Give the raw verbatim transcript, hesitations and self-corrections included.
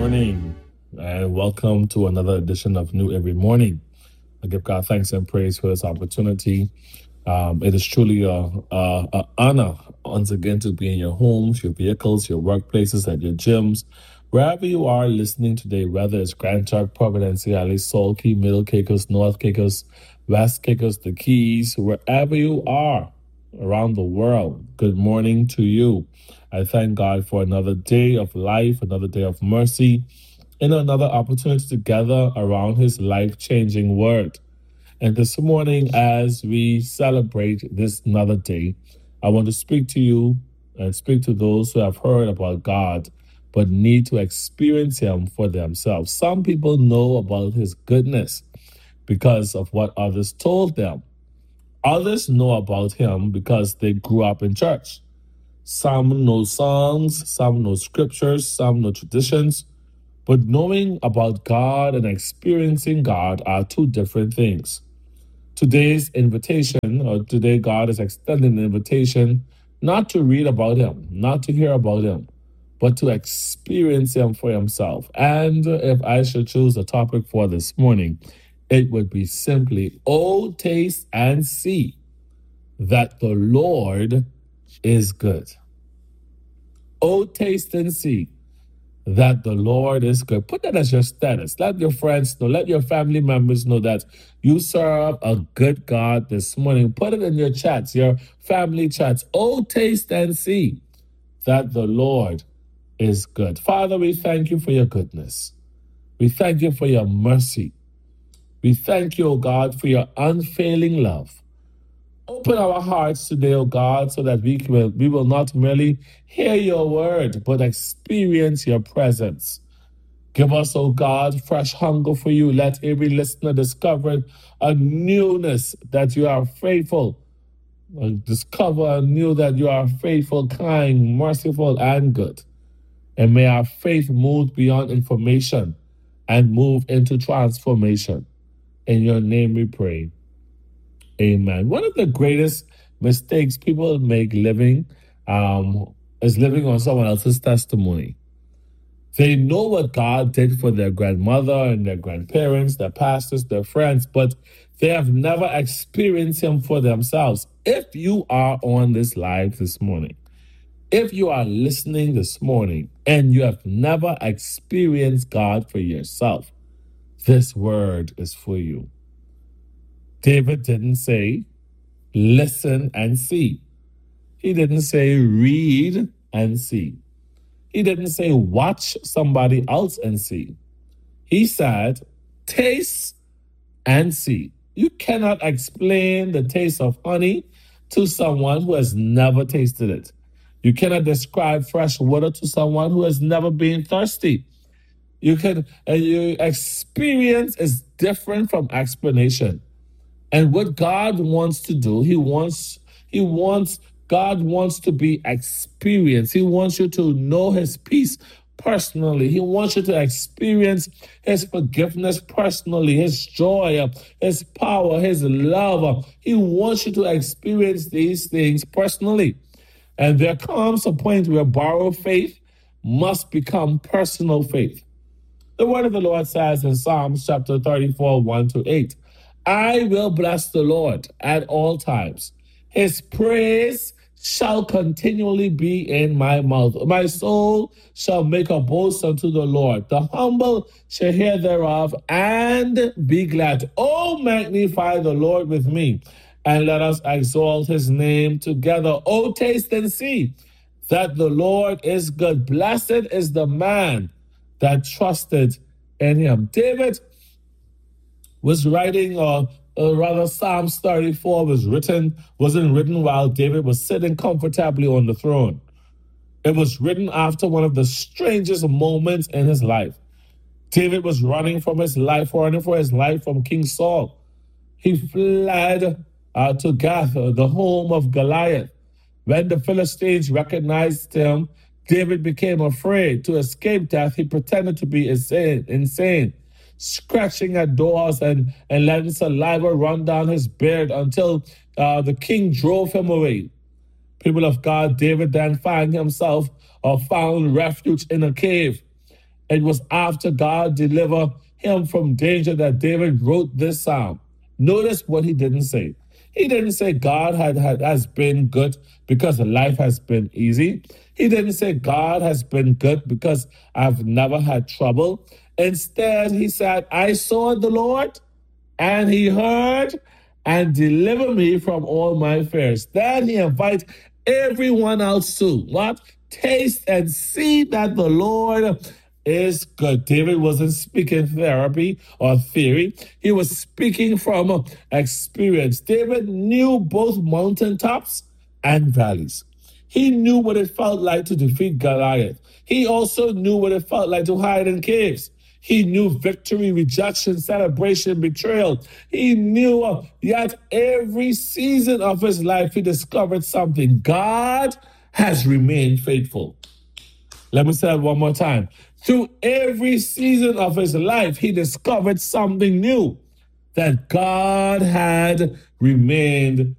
morning, and welcome to another edition of New Every Morning. I give God thanks and praise for this opportunity. Um, it is truly a, a, a honor once again to be in your homes, your vehicles, your workplaces, at your gyms, wherever you are listening today, whether it's Grand Turk, Providence, Salt Key, Middle Caicos, North Caicos, West Caicos, the Keys, wherever you are around the world. Good morning to you. I thank God for another day of life, another day of mercy, and another opportunity to gather around his life-changing word. And this morning, as we celebrate this another day, I want to speak to you and speak to those who have heard about God but need to experience him for themselves. Some people know about his goodness because of what others told them. Others know about him because they grew up in church. Some know songs, some know scriptures, some know traditions, but knowing about God and experiencing God are two different things. Today's invitation, or today God is extending an invitation not to read about him, not to hear about him, but to experience him for himself. And if I should choose a topic for this morning, it would be simply, oh, taste and see that the Lord is good. Oh, taste and see that the Lord is good. Put that as your status. Let your friends know, let your family members know that you serve a good God this morning. Put it in your chats, your family chats. Oh, taste and see that the Lord is good. Father, we thank you for your goodness. We thank you for your mercy. We thank you, O God, for your unfailing love. Open our hearts today, O God, so that we will, we will not merely hear your word, but experience your presence. Give us, O God, fresh hunger for you. Let every listener discover a newness that you are faithful. Discover anew that you are faithful, kind, merciful, and good. And may our faith move beyond information and move into transformation. In your name we pray. Amen. One of the greatest mistakes people make living um, is living on someone else's testimony. They know what God did for their grandmother and their grandparents, their pastors, their friends, but they have never experienced him for themselves. If you are on this live this morning, if you are listening this morning and you have never experienced God for yourself, this word is for you. David didn't say, listen and see. He didn't say, read and see. He didn't say, watch somebody else and see. He said, taste and see. You cannot explain the taste of honey to someone who has never tasted it. You cannot describe fresh water to someone who has never been thirsty. You can, and your experience is different from explanation. And what God wants to do, he wants, he wants, God wants to be experienced. He wants you to know his peace personally. He wants you to experience his forgiveness personally, his joy, his power, his love. He wants you to experience these things personally. And there comes a point where borrowed faith must become personal faith. The word of the Lord says in Psalms chapter thirty-four, one to eight, I will bless the Lord at all times. His praise shall continually be in my mouth. My soul shall make a boast unto the Lord. The humble shall hear thereof and be glad. Oh, magnify the Lord with me, and let us exalt his name together. Oh, taste and see that the Lord is good. Blessed is the man that trusted in him. David was writing, or uh, rather Psalms thirty-four was written, wasn't written while David was sitting comfortably on the throne. It was written after one of the strangest moments in his life. David was running from his life, running for his life from King Saul. He fled uh, to Gath, uh, the home of Goliath. When the Philistines recognized him, David became afraid. To escape death, he pretended to be insane. insane. Scratching at doors and, and letting saliva run down his beard until uh, the king drove him away. People of God, David then found himself or found refuge in a cave. It was after God delivered him from danger that David wrote this psalm. Notice what he didn't say. He didn't say God had, had, has been good because life has been easy. He didn't say God has been good because I've never had trouble. Instead, he said, I sought the Lord and he heard and delivered me from all my fears. Then he invites everyone else to what? Taste and see that the Lord is good. David wasn't speaking therapy or theory. He was speaking from experience. David knew both mountaintops and valleys. He knew what it felt like to defeat Goliath. He also knew what it felt like to hide in caves. He knew victory, rejection, celebration, betrayal. He knew, uh, yet every season of his life, he discovered something. God has remained faithful. Let me say it one more time. Through every season of his life, he discovered something new, that God had remained